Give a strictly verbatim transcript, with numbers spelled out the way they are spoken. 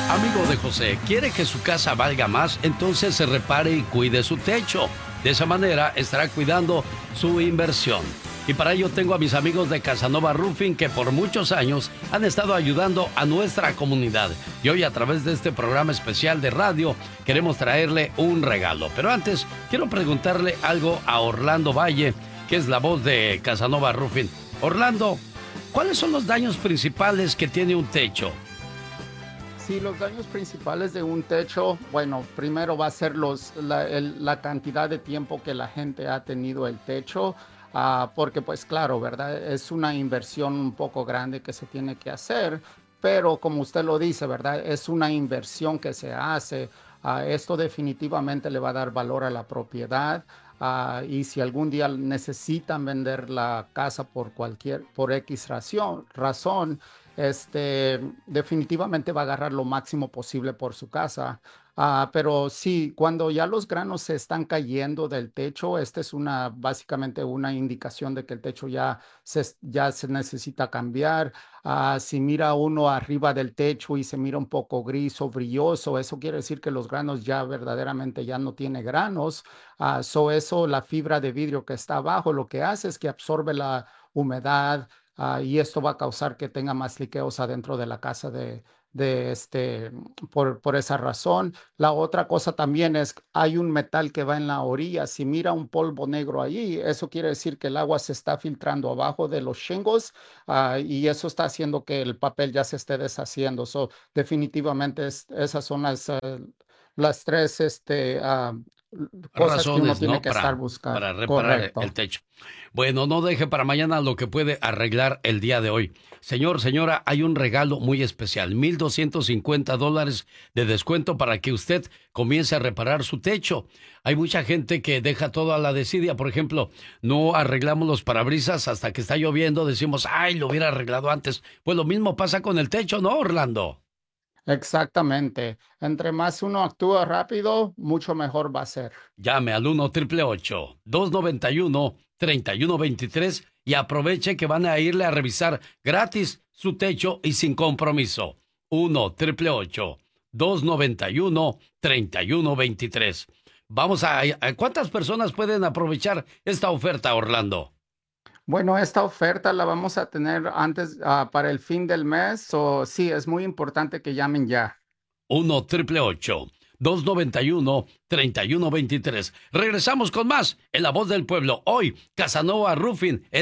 Amigo de José, ¿quiere que su casa valga más? Entonces se repare y cuide su techo. De esa manera estará cuidando su inversión. Y para ello tengo a mis amigos de Casanova Roofing que por muchos años han estado ayudando a nuestra comunidad. Y hoy a través de este programa especial de radio queremos traerle un regalo. Pero antes quiero preguntarle algo a Orlando Valle, que es la voz de Casanova Roofing. Orlando, ¿cuáles son los daños principales que tiene un techo? Sí, los daños principales de un techo, bueno, primero va a ser los, la, el- la cantidad de tiempo que la gente ha tenido el techo, ah, porque pues claro, ¿verdad? Es una inversión un poco grande que se tiene que hacer, pero como usted lo dice, ¿verdad? Es una inversión que se hace. Ah, esto definitivamente le va a dar valor a la propiedad. Ah, y si algún día necesitan vender la casa por cualquier, por X razón, razón este, definitivamente va a agarrar lo máximo posible por su casa. Ah, pero sí, cuando ya los granos se están cayendo del techo, esta es una, básicamente una indicación de que el techo ya se, ya se necesita cambiar. Ah, si mira uno arriba del techo y se mira un poco gris o brilloso, eso quiere decir que los granos ya verdaderamente ya no tiene granos. Ah, so eso, la fibra de vidrio que está abajo, lo que hace es que absorbe la humedad. Ah, y esto va a causar que tenga más liqueos adentro de la casa de, de este, por, por esa razón. La otra cosa también es, hay un metal que va en la orilla. Si mira un polvo negro allí, eso quiere decir que el agua se está filtrando abajo de los shingles, ah, y eso está haciendo que el papel ya se esté deshaciendo. So, definitivamente es- esas son las, eh, las tres este, ah, cosas que uno Razones, tiene ¿no? que estar Para, buscando. para reparar el Correcto. techo. Bueno, no deje para mañana lo que puede arreglar el día de hoy. Señor, señora, hay un regalo muy especial. Mil doscientos cincuenta dólares de descuento para que usted comience a reparar su techo. Hay mucha gente que deja todo a la desidia. Por ejemplo, no arreglamos los parabrisas hasta que está lloviendo. Decimos, ay, lo hubiera arreglado antes. Pues lo mismo pasa con el techo, ¿no, Orlando? Exactamente. Entre más uno actúa rápido, mucho mejor va a ser. Llame al uno triple dos noventa y uno treinta y uno veintitrés y aproveche que van a irle a revisar gratis su techo y sin compromiso. uno triple dos noventa y uno treinta y uno veintitrés. Vamos a, a- ¿cuántas personas pueden aprovechar esta oferta, Orlando? Bueno, esta oferta la vamos a tener antes, ah, para el fin del mes, o sí, es muy importante que llamen ya. uno triple dos noventa y uno treinta y uno veintitrés. Regresamos con más en La Voz del Pueblo. Hoy, Casanova Roofing.